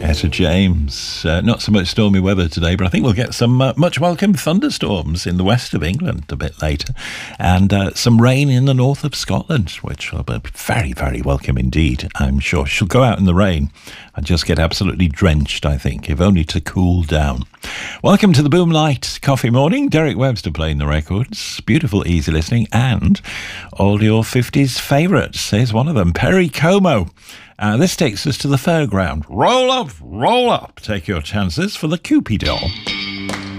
Etta James. Not so much stormy weather today, but I think we'll get some much welcome thunderstorms in the west of England a bit later, and some rain in the north of Scotland, which will be very, very welcome indeed, I'm sure. She'll go out in the rain and just get absolutely drenched, I think, if only to cool down. Welcome to the Boomlight Coffee Morning. Derek Webster playing the records. Beautiful, easy listening, and all your 50s favourites. Here's one of them, Perry Como. This takes us to the fairground. Roll up, take your chances for the Cupid doll.